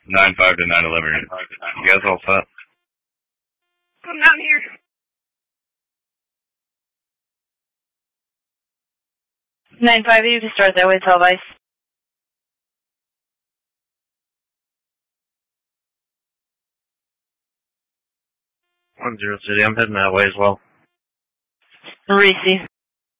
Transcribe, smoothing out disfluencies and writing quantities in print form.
9-5 to 9-11. You guys all set? Come down here. Nine five, you can start that way, televised. 10 City, I'm heading that way as well. Receive.